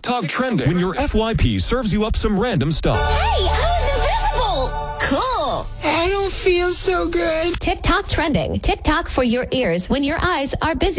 TikTok trending when your FYP serves you up some random stuff. Hey, I was invisible! Cool! I don't feel so good. TikTok trending. TikTok for your ears when your eyes are busy.